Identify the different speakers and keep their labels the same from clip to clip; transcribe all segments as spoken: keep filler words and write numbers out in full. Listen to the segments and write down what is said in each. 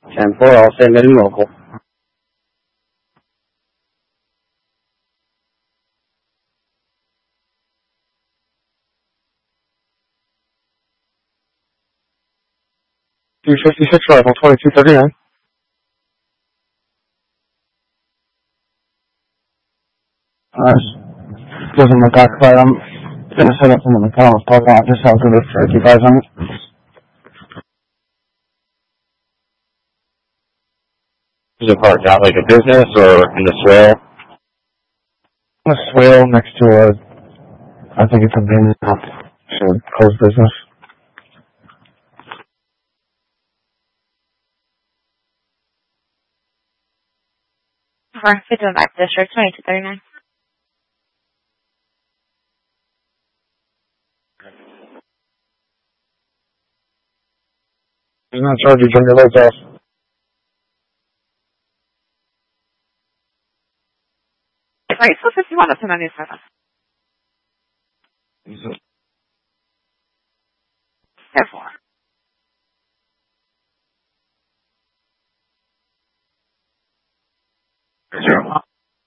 Speaker 1: ten four, I'll send in local.
Speaker 2: three fifty-six rifle, twenty-two thirty-nine. Alright. Doesn't look occupied. I'm gonna set up some of the columns parking lot just out to the for keep eyes on it.
Speaker 3: Is it parked out like a business or in the swale?
Speaker 2: A swale next to a, I think it's a bin, so closed business.
Speaker 4: For fifty-one back district, twenty-two thirty-nine.
Speaker 2: He's not charged you, turn your lights off.
Speaker 4: Right, so fifty-one up to ninety-seven. ten four.
Speaker 3: Zero.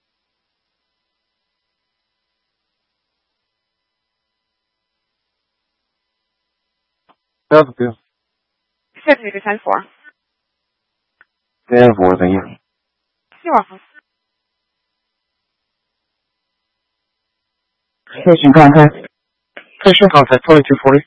Speaker 2: That's good.
Speaker 4: fifty to ten four.
Speaker 2: ten four, thank you.
Speaker 4: You're welcome.
Speaker 2: Station contact. Station contact, twenty-two forty.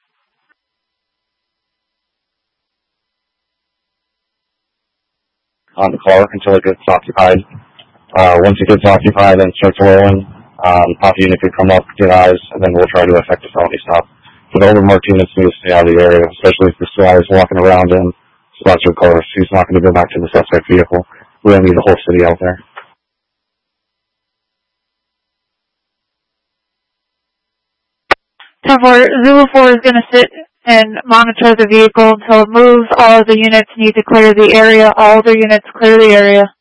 Speaker 3: On the car until it gets occupied. Uh, once it gets occupied and starts rolling, um, pop unit could come up, get eyes, and then we'll try to effect a felony stop. But older Martinez needs to stay out of the area, especially if the guy is walking around in spots of cars. He's not going to go back to the suspect vehicle. We're going to need the whole city out there.
Speaker 5: ten four, Zulu four is going to sit and monitor the vehicle until it moves. All of the units need to clear the area. All the units clear the area.